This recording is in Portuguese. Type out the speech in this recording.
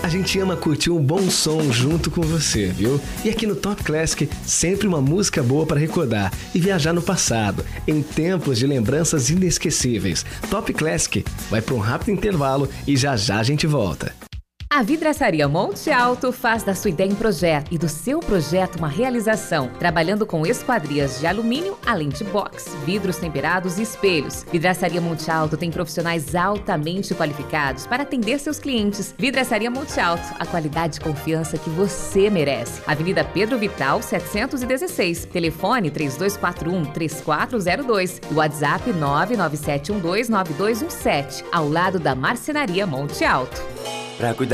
A gente ama curtir um bom som junto com você, viu? E aqui no Top Classic, sempre uma música boa para recordar e viajar no passado, em tempos de lembranças inesquecíveis. Top Classic vai para um rápido intervalo e já já a gente volta. A Vidraçaria Monte Alto faz da sua ideia um projeto e do seu projeto uma realização, trabalhando com esquadrias de alumínio, além de box, vidros temperados e espelhos. Vidraçaria Monte Alto tem profissionais altamente qualificados para atender seus clientes. Vidraçaria Monte Alto, a qualidade e confiança que você merece. Avenida Pedro Vital, 716, telefone 3241-3402 e WhatsApp 997129217, ao lado da Marcenaria Monte Alto. Pra cuidar